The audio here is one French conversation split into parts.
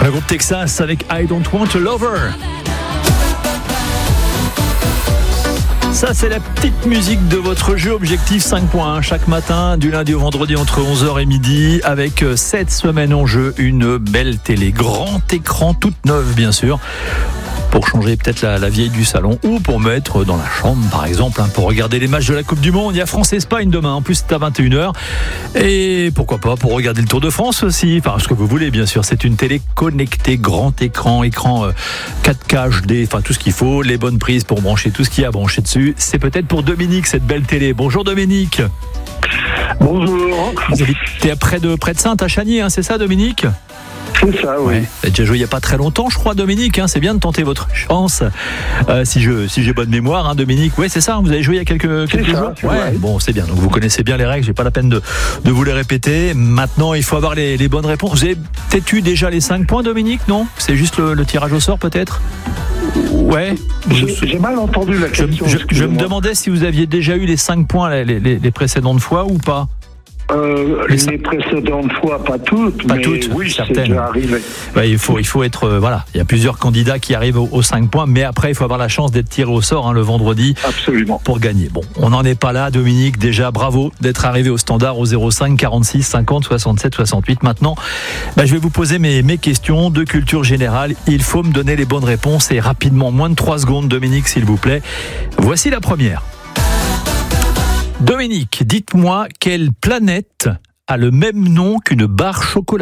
Le groupe Texas avec I Don't Want a Lover. Ça, c'est la petite musique de votre jeu Objectif 5 points. Chaque matin, du lundi au vendredi, entre 11h et midi, avec cette semaine en jeu, une belle télé. Grand écran, toute neuve, bien sûr, pour changer peut-être la vieille du salon, ou pour mettre dans la chambre, par exemple, pour regarder les matchs de la Coupe du Monde. Il y a France-Espagne demain, en plus c'est à 21h. Et pourquoi pas pour regarder le Tour de France aussi, enfin ce que vous voulez, bien sûr. C'est une télé connectée, grand écran 4K HD, enfin tout ce qu'il faut, les bonnes prises pour brancher tout ce qu'il y a à brancher dessus. C'est peut-être pour Dominique, cette belle télé. Bonjour Dominique. Bonjour. Vous habitez près de Saintes, à Chagny, c'est ça Dominique ? C'est ça, oui. Ouais. Vous avez déjà joué il n'y a pas très longtemps, je crois, Dominique. C'est bien de tenter votre chance. Si j'ai bonne mémoire, Dominique. Oui, c'est ça. Vous avez joué il y a quelques jours. Ouais. Bon, c'est bien. Donc vous connaissez bien les règles. J'ai pas la peine de vous les répéter. Maintenant, il faut avoir les bonnes réponses. Vous avez peut-être eu déjà les 5 points, Dominique, non ? C'est juste le tirage au sort, peut-être ? Ouais. J'ai mal entendu la question. Je me demandais si vous aviez déjà eu les 5 points les précédentes fois ou pas. Les précédentes fois, pas toutes, mais oui, certaines. C'est déjà arrivé. Ouais, il faut être il y a plusieurs candidats qui arrivent aux 5 points, mais après il faut avoir la chance d'être tiré au sort le vendredi. Absolument. Pour gagner. Bon, on n'en est pas là, Dominique. Déjà, bravo d'être arrivé au standard au 05 46 50 67 68. Maintenant, je vais vous poser mes questions de culture générale. Il faut me donner les bonnes réponses et rapidement, moins de 3 secondes, Dominique, s'il vous plaît. Voici la première. Dominique, dites-moi quelle planète a le même nom qu'une barre chocolatée ?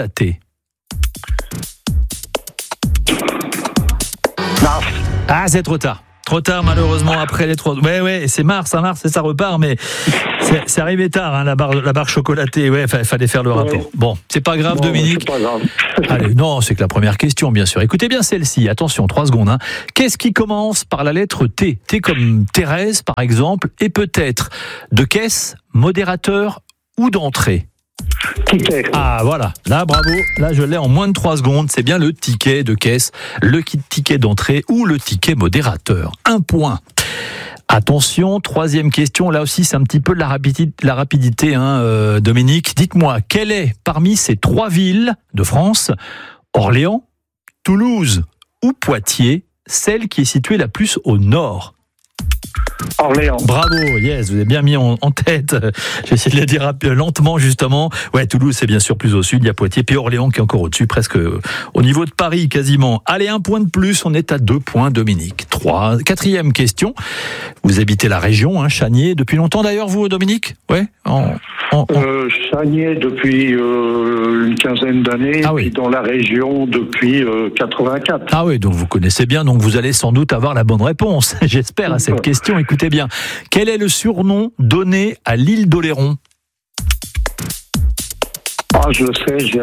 Mars. Ah, c'est trop tard. Trop tard, malheureusement, après les 3. Ouais, c'est Mars et ça repart, mais c'est arrivé tard, la barre chocolatée. Ouais, fallait faire le rapport. Ouais. Bon, c'est pas grave, Dominique. C'est pas grave. Allez, non, c'est que la première question, bien sûr. Écoutez bien celle-ci. Attention, 3 secondes. Qu'est-ce qui commence par la lettre T ? T comme Thérèse, par exemple, et peut-être de caisse, modérateur ou d'entrée ? Ticket. Ah, voilà. Là, bravo. Là, je l'ai en moins de 3 secondes. C'est bien le ticket de caisse, le ticket d'entrée ou le ticket modérateur. 1 point. Attention, 3e question. Là aussi, c'est un petit peu de la rapidité, Dominique. Dites-moi, quelle est parmi ces 3 villes de France, Orléans, Toulouse ou Poitiers, celle qui est située la plus au nord ? Orléans. Bravo, yes, vous avez bien mis en tête. J'ai essayé de le dire lentement, justement. Ouais, Toulouse, c'est bien sûr plus au sud. Il y a Poitiers, puis Orléans qui est encore au-dessus, presque au niveau de Paris, quasiment. Allez, 1 point de plus, on est à 2 points, Dominique. 4e question. Vous habitez la région, Chagny, depuis longtemps d'ailleurs, vous, Dominique ? Ouais. Chagny depuis une quinzaine d'années, puis dans la région depuis 84. Ah oui, donc vous connaissez bien, donc vous allez sans doute avoir la bonne réponse, j'espère, à cette question. Écoutez bien, quel est le surnom donné à l'île d'Oléron ? Ah, je le sais,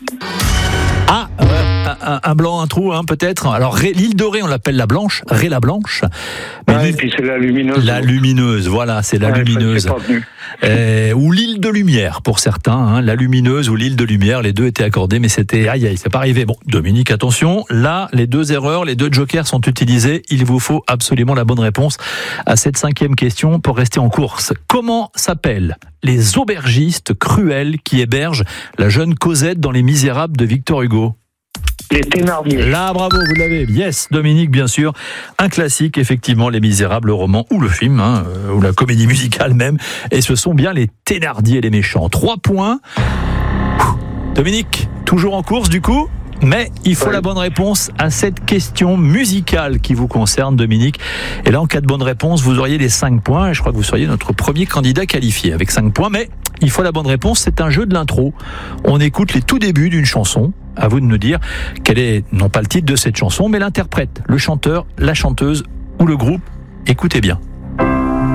un blanc, un trou, peut-être. Alors, l'île de Ré, on l'appelle la Blanche, Ré la Blanche. Mais et puis c'est la Lumineuse. La Lumineuse, voilà, c'est la Lumineuse. Ou l'île de Lumière, pour certains. La Lumineuse ou l'île de Lumière, les deux étaient accordés, mais c'était... Aïe, c'est pas arrivé. Bon, Dominique, attention, là, les 2 erreurs, les 2 jokers sont utilisés. Il vous faut absolument la bonne réponse à cette 5e question pour rester en course. Comment s'appellent les aubergistes cruels qui hébergent la jeune Cosette dans Les Misérables de Victor Hugo ? Les Thénardier. Là, bravo, vous l'avez. Yes, Dominique, bien sûr. Un classique, effectivement, Les Misérables, le roman ou le film, ou la comédie musicale même. Et ce sont bien les Thénardier, les méchants. 3 points. Dominique, toujours en course, du coup. Mais il faut la bonne réponse à cette question musicale qui vous concerne, Dominique. Et là, en cas de bonne réponse, vous auriez les 5 points. Et je crois que vous seriez notre premier candidat qualifié avec 5 points. Mais il faut la bonne réponse. C'est un jeu de l'intro. On écoute les tout débuts d'une chanson. À vous de nous dire quel est, non pas le titre de cette chanson, mais l'interprète, le chanteur, la chanteuse ou le groupe. Écoutez bien.